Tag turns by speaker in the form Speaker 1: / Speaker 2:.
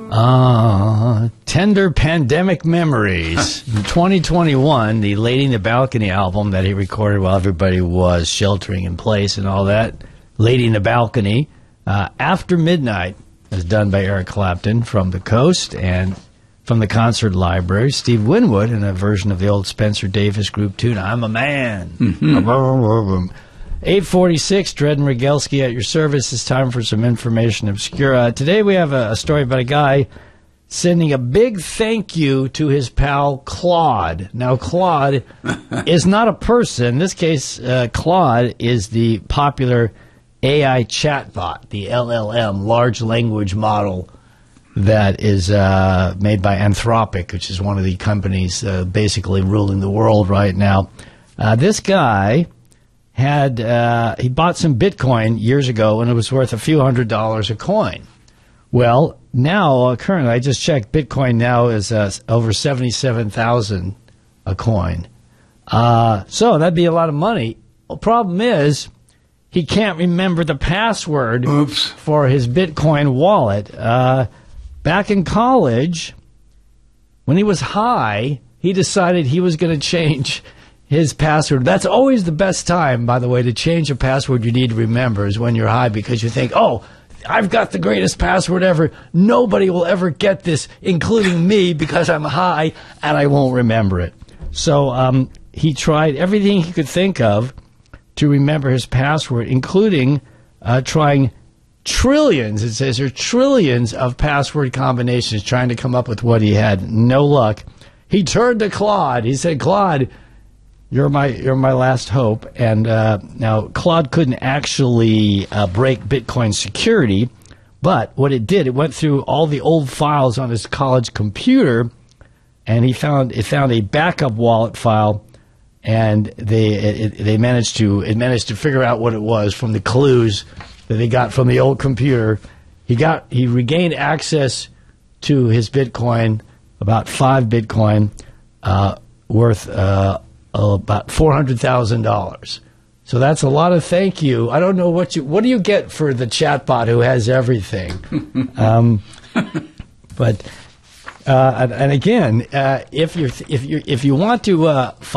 Speaker 1: Tender pandemic memories. In 2021, the Lady in the Balcony album that he recorded while everybody was sheltering in place and all that, Lady in the Balcony, After Midnight, is done by Eric Clapton from the Coast and from the Concert Library. Steve Winwood in a version of the old Spencer Davis group tune, I'm a Man. 846, Dred and Rogalski at your service. It's time for some information obscura. Today we have a story about a guy sending a big thank you to his pal Claude. Now, Claude is not a person. In this case, Claude is the popular AI chatbot, the LLM, large language model, that is made by Anthropic, which is one of the companies basically ruling the world right now. This guy he bought some Bitcoin years ago, and it was worth a few $100s a coin. Well, now, currently, I just checked, Bitcoin now is over 77,000 a coin. So that'd be a lot of money. The problem is, he can't remember the password for his Bitcoin wallet. Back in college, when he was high, he decided he was going to change his password. That's always the best time, by the way, to change a password you need to remember is when you're high, because you think, oh, I've got the greatest password ever. Nobody will ever get this, including me, because I'm high and I won't remember it. So he tried everything he could think of to remember his password, including trying trillions, it says here, trillions of password combinations, trying to come up with what he had. No luck. He turned to Claude. He said, Claude, you're my last hope. And now Claude couldn't actually break Bitcoin security, but what it did, it went through all the old files on his college computer, and it found a backup wallet file, and it managed to figure out what it was from the clues that they got from the old computer. He regained access to his Bitcoin, about 5 Bitcoin, worth about $400,000. So that's a lot of thank you. I don't know what do you get for the chatbot who has everything? But and again, if you want to